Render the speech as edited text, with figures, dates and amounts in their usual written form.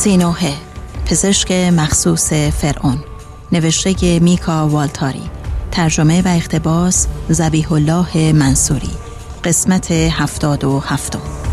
سینوحه، پزشک مخصوص فرعون، نوشته میکا والتاری، ترجمه و اقتباس ذبیح الله منصوری، قسمت 77.